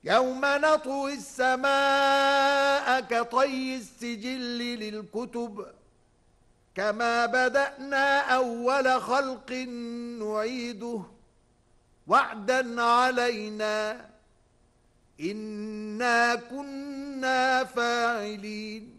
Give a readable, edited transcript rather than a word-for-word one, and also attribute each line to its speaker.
Speaker 1: يوم نطوي السماء كطي السجل للكتب كما بدأنا أول خلق نعيده وعدا علينا إنا كنا فاعلين